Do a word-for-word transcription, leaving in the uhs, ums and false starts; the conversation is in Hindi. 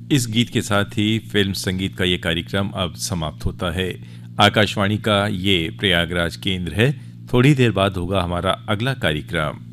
इस गीत के साथ ही फिल्म संगीत का ये कार्यक्रम अब समाप्त होता है। आकाशवाणी का ये प्रयागराज केंद्र है। थोड़ी देर बाद होगा हमारा अगला कार्यक्रम।